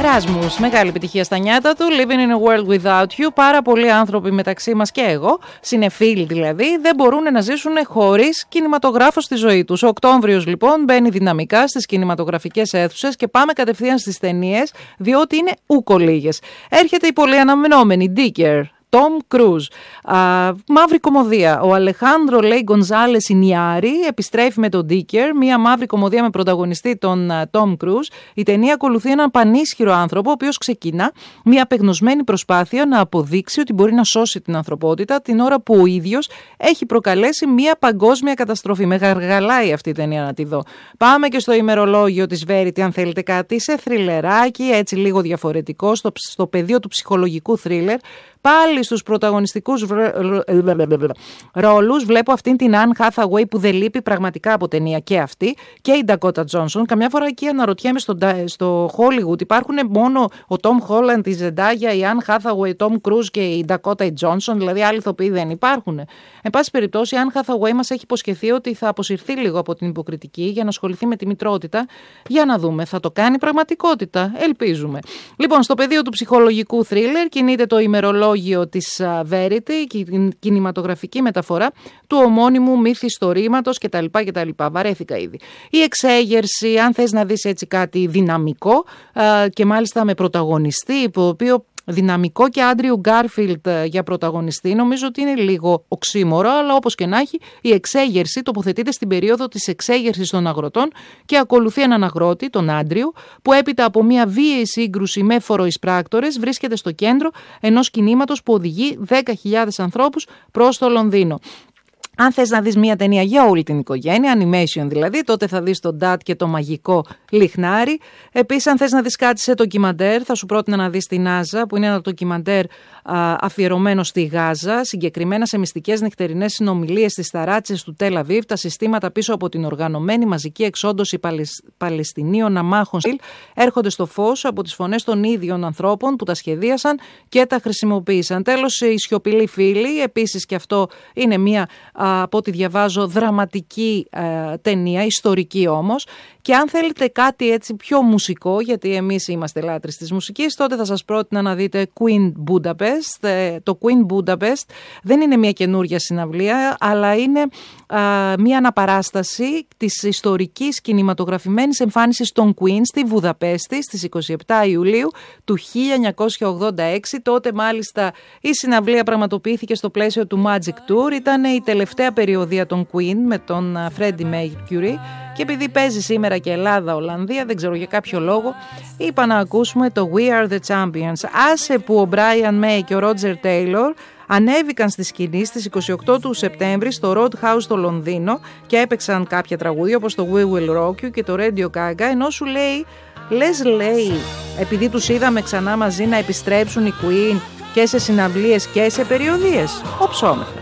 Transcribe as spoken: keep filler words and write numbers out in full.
Erasmus, μεγάλη επιτυχία στα νιάτα του. Living in a world without you. Πάρα πολλοί άνθρωποι μεταξύ μας και εγώ, συνεφίλοι δηλαδή, δεν μπορούν να ζήσουν χωρίς κινηματογράφο στη ζωή τους. Ο Οκτώβριος λοιπόν μπαίνει δυναμικά στις κινηματογραφικές αίθουσες και πάμε κατευθείαν στις ταινίες, διότι είναι ούκο λίγες. Έρχεται η πολύ αναμενόμενη Dicker. Tom Cruise. Α, μαύρη κωμωδία. Ο Αλεχάνδρο Λέι Γκονζάλες Ινιάρη επιστρέφει με τον Dicker, μια μαύρη κωμωδία με πρωταγωνιστή τον Tom Cruise. Η ταινία ακολουθεί έναν πανίσχυρο άνθρωπο, ο οποίος ξεκινά μια απεγνωσμένη προσπάθεια να αποδείξει ότι μπορεί να σώσει την ανθρωπότητα την ώρα που ο ίδιος έχει προκαλέσει μια παγκόσμια καταστροφή. Με γαργαλάει αυτή η ταινία να τη δω. Πάμε και στο ημερολόγιο της Verity, αν θέλετε κάτι, σε θριλεράκι, έτσι λίγο διαφορετικό, στο, στο πεδίο του ψυχολογικού θρίλερ. Πάλι στους πρωταγωνιστικούς ρόλους βλέπω αυτήν την Anne Hathaway που δεν λείπει πραγματικά από ταινία και αυτή, και η Dakota Johnson. Καμιά φορά εκεί αναρωτιέμαι στο, στο Hollywood υπάρχουν μόνο ο Tom Holland, η Zendaya, η Anne Hathaway, Tom Cruise και η Dakota Johnson, δηλαδή άλλοι ηθοποιοί δεν υπάρχουν. Εν πάση περιπτώσει η Anne Hathaway μας έχει υποσχεθεί ότι θα αποσυρθεί λίγο από την υποκριτική για να ασχοληθεί με τη μητρότητα. Για να δούμε, θα το κάνει πραγματικότητα, ελπίζουμε. Λοιπόν, στο πεδίο του ψυχολογικού θρίλερ κινείται το ημερολόγιο της Verity, κινηματογραφική μεταφορά του ομώνυμου μύθιστορήματος κτλ. κτλ. Βαρέθηκα ήδη. Η εξέγερση, αν θες να δεις έτσι κάτι δυναμικό και μάλιστα με πρωταγωνιστή, το οποίο δυναμικό και Άντριου Γκάρφιλντ για πρωταγωνιστή, νομίζω ότι είναι λίγο οξύμορο, αλλά όπως και να έχει, η εξέγερση τοποθετείται στην περίοδο της εξέγερσης των αγροτών και ακολουθεί έναν αγρότη, τον Άντριου, που έπειτα από μια βίαιη σύγκρουση με φοροεισπράκτορες βρίσκεται στο κέντρο ενός κινήματος που οδηγεί δέκα χιλιάδες ανθρώπους προς το Λονδίνο. Αν θες να δεις μια ταινία για όλη την οικογένεια, animation δηλαδή, τότε θα δεις τον Dad και το μαγικό λιχνάρι. Επίσης, αν θες να δεις κάτι σε ντοκιμαντέρ, θα σου πρότεινα να δεις την Άζα, που είναι ένα ντοκιμαντέρ αφιερωμένο στη Γάζα, συγκεκριμένα σε μυστικές νυχτερινές συνομιλίες στις ταράτσες του Τελ Αβίβ, τα συστήματα πίσω από την οργανωμένη μαζική εξόντωση Παλαιστινίων αμάχων έρχονται στο φως από τις φωνές των ίδιων ανθρώπων που τα σχεδίασαν και τα χρησιμοποίησαν. Τέλος, οι σιωπηλοί φίλοι, επίσης και αυτό είναι μια, από ό,τι διαβάζω, δραματική ε, ταινία, ιστορική όμως. Και αν θέλετε κάτι έτσι πιο μουσικό, γιατί εμείς είμαστε λάτρεις της μουσικής, τότε θα σας πρότεινα να δείτε Queen Budapest. Το Queen Budapest δεν είναι μια καινούρια συναυλία, αλλά είναι α, μια αναπαράσταση της ιστορικής κινηματογραφημένης εμφάνισης των Queen στη Βουδαπέστη στις είκοσι επτά Ιουλίου του χίλια εννιακόσια ογδόντα έξι. Τότε μάλιστα η συναυλία πραγματοποιήθηκε στο πλαίσιο του Magic Tour. Ήταν η τελευταία περιοδία των Queen με τον Freddie Mercury. Και επειδή παίζει σήμερα και Ελλάδα-Ολλανδία, δεν ξέρω για κάποιο λόγο, είπα να ακούσουμε το We Are The Champions. Άσε που ο Brian May και ο Roger Taylor ανέβηκαν στη σκηνή στις είκοσι οκτώ του Σεπτέμβρη στο Roadhouse στο Λονδίνο και έπαιξαν κάποια τραγούδια όπως το We Will Rock You και το Radio Gaga, ενώ σου λέει, λες λέει, επειδή τους είδαμε ξανά μαζί να επιστρέψουν οι Queen και σε συναυλίες και σε περιοδίες, οψόμεθα.